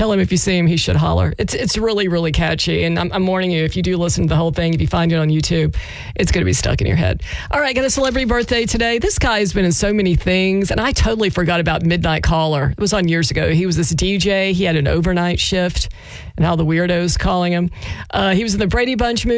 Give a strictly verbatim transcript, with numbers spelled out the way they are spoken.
Tell him if you see him, he should holler. It's it's really, really catchy. And I'm, I'm warning you, if you do listen to the whole thing, if you find it on YouTube, it's going to be stuck in your head. All right, got a celebrity birthday today. This guy has been in so many things, and I totally forgot about Midnight Caller. It was on years ago. He was this D J. He had an overnight shift, and how the weirdos calling him. Uh, he was in the Brady Bunch movie.